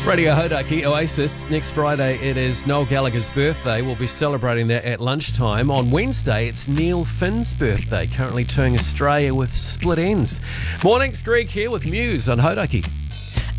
Radio Hodaki, Oasis. Next Friday, it is Noel Gallagher's birthday. We'll be celebrating that at lunchtime. On Wednesday, it's Neil Finn's birthday, currently touring Australia with Split Ends. Mornings, Greg here with Muse on Hodaki.